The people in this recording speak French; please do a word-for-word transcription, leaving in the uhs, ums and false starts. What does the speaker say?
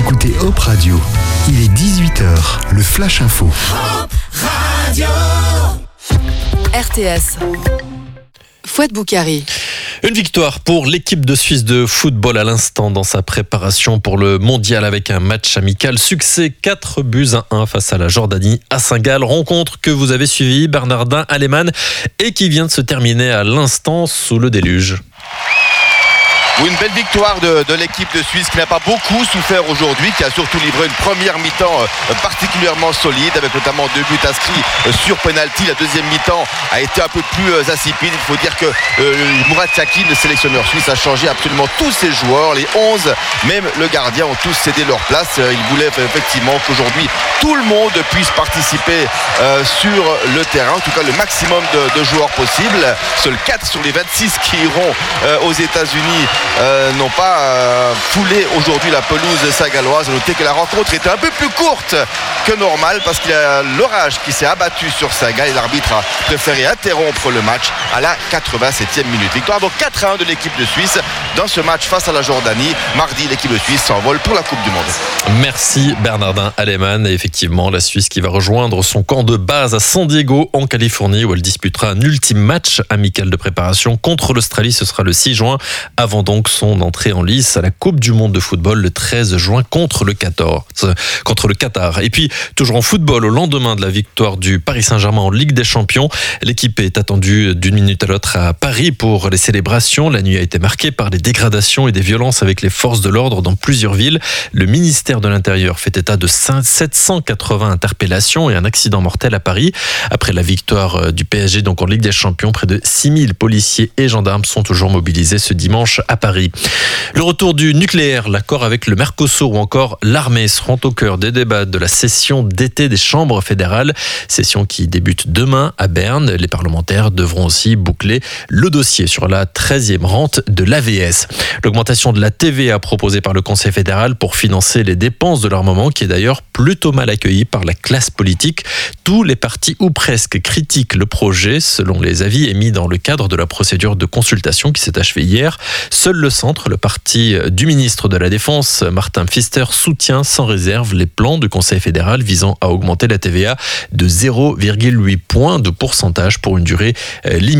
écoutez Hop Radio. Il est dix-huit heures, le Flash Info. Hop Radio. R T S. Fouad Boukari. Une victoire pour l'équipe de Suisse de football à l'instant dans sa préparation pour le mondial avec un match amical. Succès quatre buts à un face à la Jordanie à Saint-Gall. Rencontre que vous avez suivie, Bernardin Aleman, et qui vient de se terminer à l'instant sous le déluge. Une belle victoire de, de l'équipe de Suisse qui n'a pas beaucoup souffert aujourd'hui, qui a surtout livré une première mi-temps particulièrement solide, avec notamment deux buts inscrits sur penalty. La deuxième mi-temps a été un peu plus insipide. Il faut dire que euh, Murat Yakin, le sélectionneur suisse, a changé absolument tous ses joueurs. Les onze, même le gardien, ont tous cédé leur place. Il voulait effectivement qu'aujourd'hui tout le monde puisse participer euh, sur le terrain, en tout cas le maximum de, de joueurs possible. Seuls quatre sur les vingt-six qui iront euh, aux États-Unis Euh, n'ont pas euh, foulé aujourd'hui la pelouse saint-galloise. Notez que la rencontre était un peu plus courte que normal parce qu'il y a l'orage qui s'est abattu sur Saint-Gall et l'arbitre a préféré interrompre le match à la quatre-vingt-septième minute. Victoire donc quatre à un de l'équipe de Suisse dans ce match face à la Jordanie. Mardi, l'équipe de Suisse s'envole pour la Coupe du Monde. Merci Bernardin Aleman. Et effectivement, la Suisse qui va rejoindre son camp de base à San Diego en Californie où elle disputera un ultime match amical de préparation contre l'Australie. Ce sera le six juin avant donc son entrée en lice à la Coupe du Monde de football le treize juin contre le Qatar. Contre le Qatar. Et puis, toujours en football, au lendemain de la victoire du Paris Saint-Germain en Ligue des Champions, l'équipe est attendue d'une minute à l'autre à Paris pour les célébrations. La nuit a été marquée par des dégradations et des violences avec les forces de l'ordre dans plusieurs villes. Le ministère de l'Intérieur fait état de sept cent quatre-vingts interpellations et un accident mortel à Paris. Après la victoire du P S G donc en Ligue des Champions, près de six mille policiers et gendarmes sont toujours mobilisés ce dimanche à Paris. Le retour du nucléaire, l'accord avec le Mercosur ou encore l'armée seront au cœur des débats de la session d'été des chambres fédérales. Session qui débute demain à Berne. Les parlementaires devront aussi boucler le dossier sur la treizième rente de l'A V S. L'augmentation de la T V A proposée par le Conseil fédéral pour financer les dépenses de l'armement, qui est d'ailleurs plutôt mal accueillie par la classe politique. Tous les partis ou presque critiquent le projet, selon les avis émis dans le cadre de la procédure de consultation qui s'est achevée hier. Seul le centre, le parti du ministre de la Défense, Martin Pfister, soutient sans réserve les plans du Conseil fédéral visant à augmenter la T V A de zéro virgule huit points de pourcentage pour une durée limitée.